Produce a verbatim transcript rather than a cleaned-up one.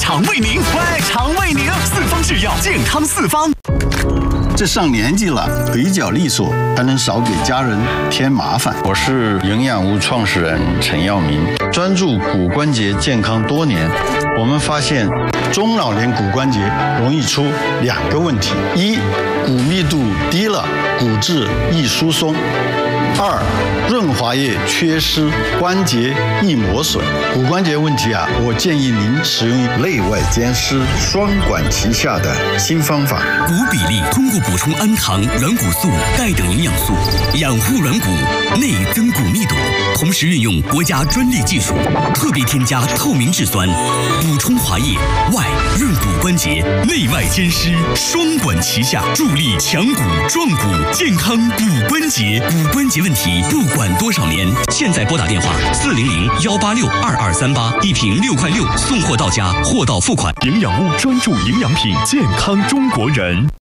肠胃宁，胃肠胃宁，四方制药，健康四方。 这上年纪了，腿脚利索，还能少给家人添麻烦。 我是营养屋创始人陈耀明，专注骨关节健康多年。我们发现， 中老年骨关节容易出两个问题：一，骨密度低了，骨质易疏松；二，润滑液缺失，关节易磨损。骨关节问题啊，我建议您使用内外兼施、双管齐下的新方法。 骨比例通过补充氨糖、软骨素、钙等营养素，养护软骨，内增骨密度，同时运用国家专利技术，特别添加透明质酸，补充滑液，外润骨关节，内外兼施，双管齐下，助力强骨壮骨，健康骨关节。骨关节问题不管多少年，现在拨打电话四零零幺八六二二三八，一瓶六块六，送货到家，货到付款。 营养屋专注营养品，健康中国人。